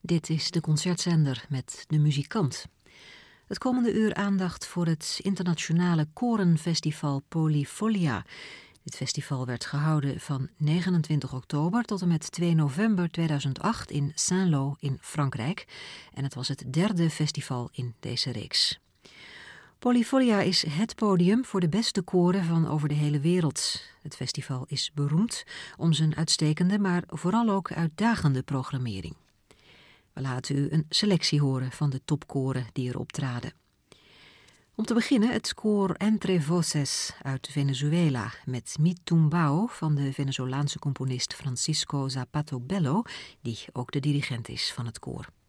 Dit is de Concertzender met De Muzikant. Het komende uur aandacht voor het internationale korenfestival Polyfolia. Dit festival werd gehouden van 29 oktober tot en met 2 november 2008 in Saint-Lô in Frankrijk. En het was het derde festival in deze reeks. Polyfolia is het podium voor de beste koren van over de hele wereld. Het festival is beroemd om zijn uitstekende, maar vooral ook uitdagende programmering. We laten u een selectie horen van de topkoren die er optraden. Om te beginnen het koor Entre Voces uit Venezuela met Mi Tumbao van de Venezolaanse componist Francisco Zapato Bello, die ook de dirigent is van het koor.